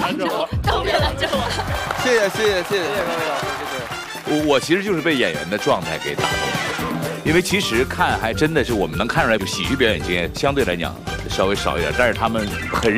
来救我，高别来救我。 谢谢各位老师，谢谢。 我其实就是被演员的状态给打动，因为其实看还真的是我们能看出来，喜剧表演经验相对来讲稍微少一点，但是他们很。